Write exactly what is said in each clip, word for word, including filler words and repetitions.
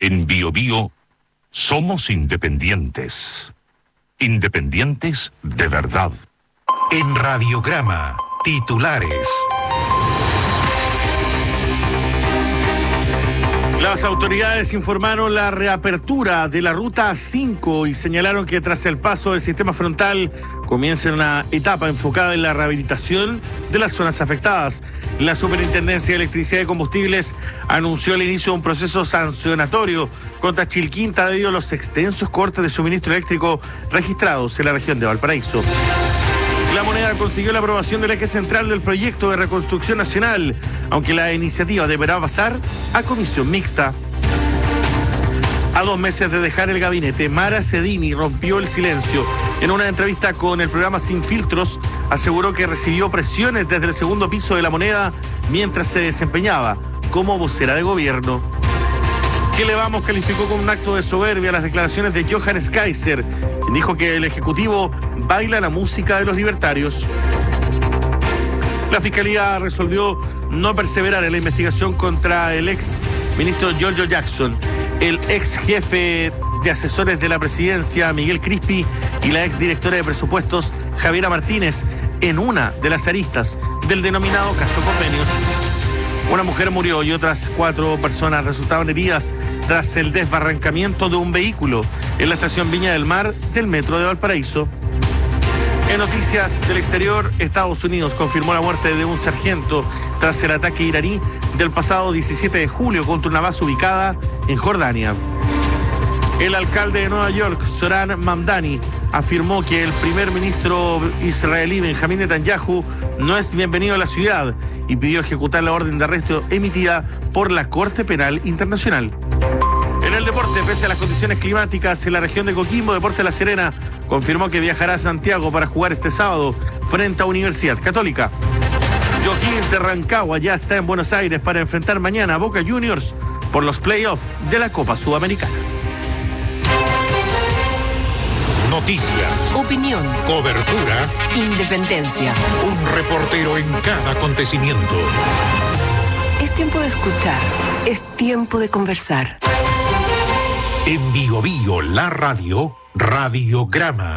En Bio Bio somos independientes. Independientes de verdad. En Radiograma, titulares. Las autoridades informaron la reapertura de la Ruta cinco y señalaron que tras el paso del sistema frontal comienza una etapa enfocada en la rehabilitación de las zonas afectadas. La Superintendencia de Electricidad y Combustibles anunció el inicio de un proceso sancionatorio contra Chilquinta debido a los extensos cortes de suministro eléctrico registrados en la región de Valparaíso. La Moneda consiguió la aprobación del eje central del proyecto de reconstrucción nacional, aunque la iniciativa deberá pasar a comisión mixta. A dos meses de dejar el gabinete, Mara Cedini rompió el silencio. En una entrevista con el programa Sin Filtros, aseguró que recibió presiones desde el segundo piso de La Moneda mientras se desempeñaba como vocera de gobierno. Chile Vamos calificó con un acto de soberbia las declaraciones de Johannes Kaiser, quien dijo que el Ejecutivo baila la música de los libertarios. La Fiscalía resolvió no perseverar en la investigación contra el ex ministro Giorgio Jackson, el ex jefe de asesores de la presidencia Miguel Crispi y la ex directora de presupuestos Javiera Martínez en una de las aristas del denominado caso Convenios. Una mujer murió y otras cuatro personas resultaron heridas tras el desbarrancamiento de un vehículo en la estación Viña del Mar del metro de Valparaíso. En noticias del exterior, Estados Unidos confirmó la muerte de un sargento tras el ataque iraní del pasado diecisiete de julio contra una base ubicada en Jordania. El alcalde de Nueva York, Zoran Mamdani, afirmó que el primer ministro israelí Benjamín Netanyahu no es bienvenido a la ciudad y pidió ejecutar la orden de arresto emitida por la Corte Penal Internacional. En el deporte, pese a las condiciones climáticas en la región de Coquimbo, Deportes La Serena confirmó que viajará a Santiago para jugar este sábado frente a Universidad Católica. O'Higgins de Rancagua ya está en Buenos Aires para enfrentar mañana a Boca Juniors por los playoffs de la Copa Sudamericana. Noticias, opinión, cobertura, independencia. Un reportero en cada acontecimiento. Es tiempo de escuchar, es tiempo de conversar. En Bio Bio, la radio, Radiograma.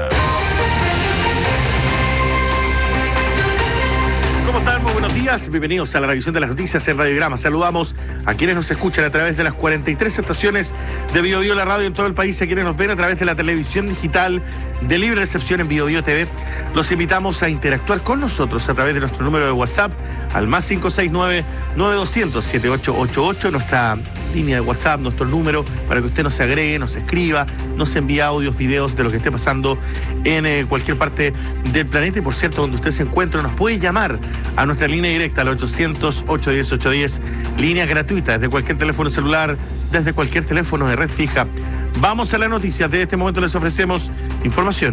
¿Cómo están? Muy buenos días. Bienvenidos a la revisión de las noticias en Radiograma. Saludamos a quienes nos escuchan a través de las cuarenta y tres estaciones de Bio Bio, la radio en todo el país, a quienes nos ven a través de la televisión digital de libre recepción en Bio Bio T V. Los invitamos a interactuar con nosotros a través de nuestro número de WhatsApp al más cinco seis nueve, nueve dos cero cero, siete ocho ocho ocho, nuestra línea de WhatsApp, nuestro número, para que usted nos agregue, nos escriba, nos envíe audios, videos de lo que esté pasando en eh, cualquier parte del planeta. Y por cierto, donde usted se encuentra, nos puede llamar a nuestra línea directa al ochocientos, ochocientos diez, ochocientos diez, línea gratuita desde cualquier teléfono celular, desde cualquier teléfono de red fija. Vamos a las noticias. De este momento les ofrecemos información